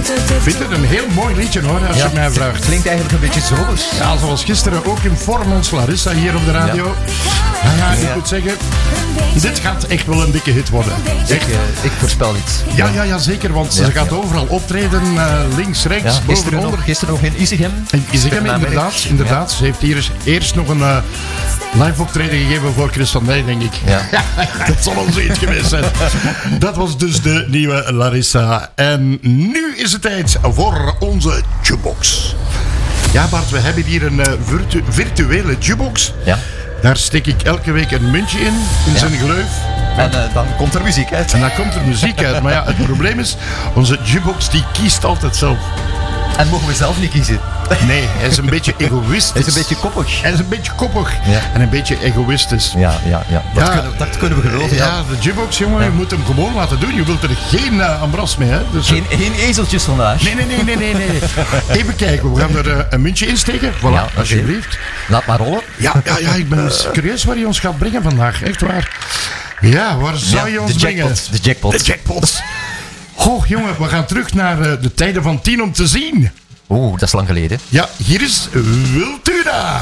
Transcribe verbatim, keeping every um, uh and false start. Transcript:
Ik vind het een heel mooi liedje hoor, als Ja, je mij vraagt. Het klinkt eigenlijk een beetje zomers. Ja, zoals gisteren ook in vorm ons Larissa hier op de radio. Ja, ja, ik Ja. moet zeggen, dit gaat echt wel een dikke hit worden. Ik, uh, ik voorspel iets. Ja, ja, ja zeker, want Ja, ze gaat ja. overal optreden, uh, links, rechts, Ja, boven, gisteren, onder. nog, gisteren nog in Isegem. En Isegem, Namiddag. inderdaad, inderdaad. Ze heeft hier eens- eerst nog een uh, live optreden gegeven voor Chris van Dijk, denk ik. Ja. Dat zal al zoiets geweest zijn. Dat was dus de nieuwe Larissa. En nu is het tijd voor onze jukebox. Ja, Bart, we hebben hier een uh, virtu- virtuele jukebox. Ja. Daar steek ik elke week een muntje in, in Ja. zijn gleuf. En uh, dan komt er muziek uit. En dan komt er muziek uit. Maar ja, het probleem is, onze jukebox die kiest altijd zelf. En mogen we zelf niet kiezen. Nee, hij is een beetje egoïstisch. Hij is een beetje koppig. Hij is een beetje koppig. Ja. En een beetje egoïstisch. Ja, ja, ja. Dat, Ja. Kunnen, dat kunnen we geloven. Ja, Ja. de jukebox, jongen, Ja. je moet hem gewoon laten doen. Je wilt er geen uh, ambras mee, hè. Dus, Geen, geen ezeltjes vandaag. Nee, nee, nee, nee, nee, nee. Even kijken, we gaan er uh, een muntje in steken. Voilà, Ja, oké. alsjeblieft. Laat maar rollen. Ja, ja, ja, ik ben curieus waar je ons gaat brengen vandaag. Echt waar. Ja, waar zou je Ja, ons de brengen? jackpot. De jackpot. De jackpot. Goh, jongen, we gaan terug naar uh, de tijden van tien om te zien. Oeh, dat is lang geleden. Ja, hier is Wiltura.